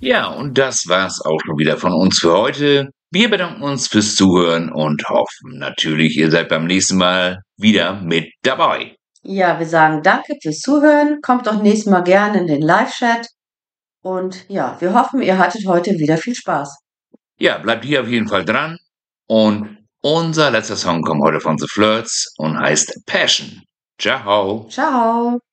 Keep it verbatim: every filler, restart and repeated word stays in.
Ja, und das war's auch schon wieder von uns für heute. Wir bedanken uns fürs Zuhören und hoffen natürlich, ihr seid beim nächsten Mal wieder mit dabei. Ja, wir sagen danke fürs Zuhören. Kommt doch nächstes Mal gerne in den Live-Chat. Und ja, wir hoffen, ihr hattet heute wieder viel Spaß. Ja, bleibt hier auf jeden Fall dran. Und unser letzter Song kommt heute von The Flirts und heißt Passion. Ciao. Ciao.